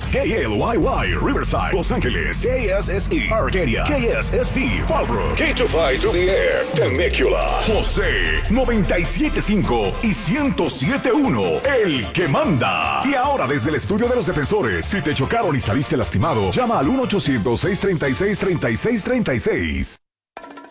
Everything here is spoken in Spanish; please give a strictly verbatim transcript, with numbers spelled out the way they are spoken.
K L Y Y, Riverside, Los Ángeles. K S S E, Arcadia. K S S T, Fallbrook. K two five to the F, Temecula. José, noventa y siete punto cinco y ciento siete punto uno, el que manda. Y ahora desde el estudio de los defensores, si te chocaron y saliste lastimado, llama al uno ochocientos, seiscientos treinta y seis, treinta y seis treinta y seis.